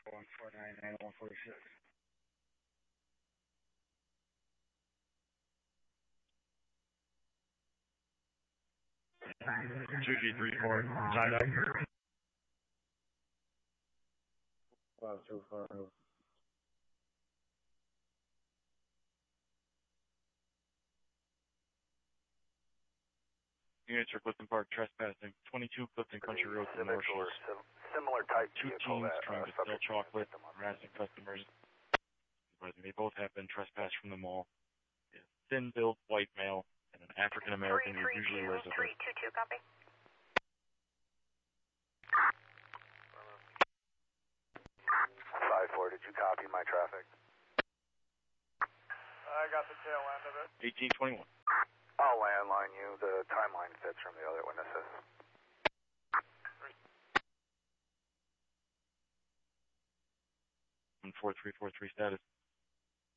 1499146. 2G34, signed up. 5240. Units for Clifton Park trespassing. 22 Clifton Country Road to the north. Similar type Two teams trying to sell chocolate, harassing customers. They both have been trespassed from the mall. A thin-built white male and an African American who usually wears a hood. 322, copy. 5-4, did you copy my traffic? I got the tail end of it. 1821. I'll landline you. The timeline fits from the other witnesses. 4343 status.